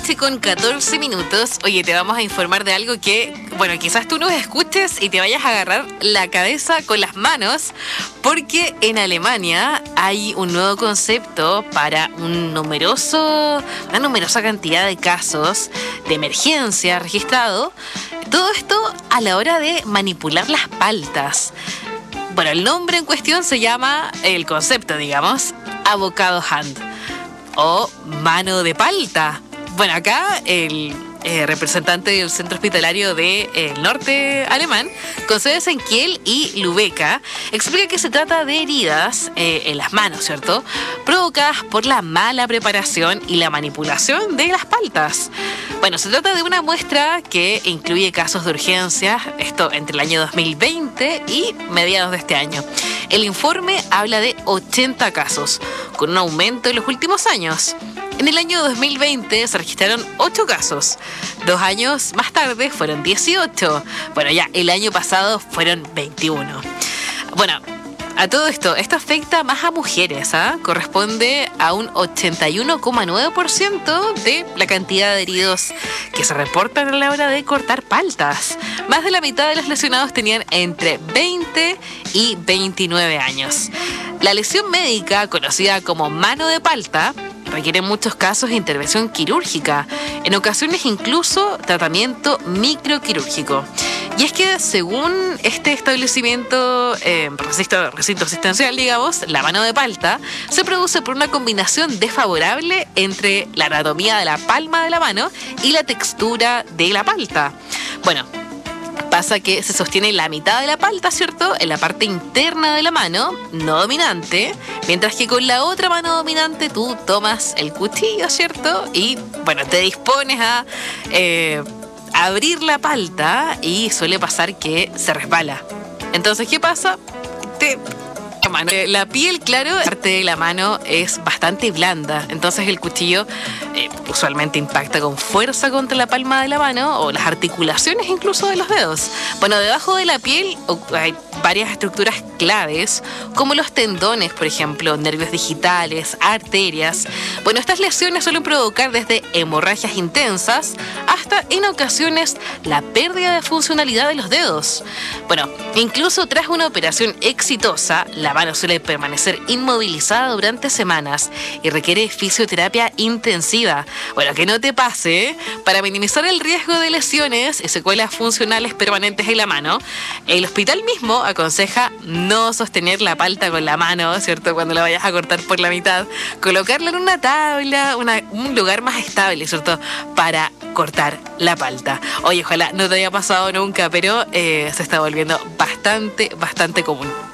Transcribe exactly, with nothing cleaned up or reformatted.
noche con catorce minutos. Oye, te vamos a informar de algo que, bueno, quizás tú nos escuches y te vayas a agarrar la cabeza con las manos, porque en Alemania hay un nuevo concepto para un numeroso, una numerosa cantidad de casos de emergencia registrado. Todo esto a la hora de manipular las paltas. Bueno, el nombre en cuestión se llama, el concepto, digamos, avocado hand o mano de palta. Bueno, acá el eh, representante del centro hospitalario del de, eh, norte alemán, con sedes en Kiel y Lübeck, explica que se trata de heridas eh, en las manos, ¿cierto?, provocadas por la mala preparación y la manipulación de las paltas. Bueno, se trata de una muestra que incluye casos de urgencia, esto entre el año dos mil veinte y mediados de este año. El informe habla de ochenta casos, con un aumento en los últimos años. En el año dos mil veinte se registraron ocho casos. Dos años más tarde fueron dieciocho. Bueno, ya el año pasado fueron veintiuno. Bueno, a todo esto, esto afecta más a mujeres, ¿ah? Corresponde a un ochenta y uno coma nueve por ciento de la cantidad de heridos que se reportan a la hora de cortar paltas. Más de la mitad de los lesionados tenían entre veinte y veintinueve años. La lesión médica, conocida como mano de palta, requiere en muchos casos intervención quirúrgica, en ocasiones incluso tratamiento microquirúrgico. Y es que según este establecimiento, eh, recinto, recinto asistencial, digamos, la mano de palta se produce por una combinación desfavorable entre la anatomía de la palma de la mano y la textura de la palta. Bueno, pasa que se sostiene la mitad de la palta, ¿cierto?, en la parte interna de la mano, no dominante, mientras que con la otra mano dominante tú tomas el cuchillo, ¿cierto?, y, bueno, te dispones a eh, abrir la palta y suele pasar que se resbala. Entonces, ¿qué pasa? Te... La piel, claro, la parte de la mano es bastante blanda, entonces el cuchillo eh, usualmente impacta con fuerza contra la palma de la mano o las articulaciones incluso de los dedos. Bueno, debajo de la piel hay varias estructuras claves, como los tendones, por ejemplo, nervios digitales, arterias. Bueno, estas lesiones suelen provocar desde hemorragias intensas hasta, en ocasiones, la pérdida de funcionalidad de los dedos. Bueno, incluso tras una operación exitosa, la mano suele permanecer inmovilizada durante semanas y requiere fisioterapia intensiva. Bueno, que no te pase, ¿eh? Para minimizar el riesgo de lesiones y secuelas funcionales permanentes en la mano, el hospital mismo aconseja no sostener la palta con la mano, ¿cierto?, cuando la vayas a cortar por la mitad, colocarla en una tabla, una, un lugar más estable, ¿cierto?, para cortar la palta. Oye, ojalá no te haya pasado nunca, pero eh, se está volviendo bastante, bastante común.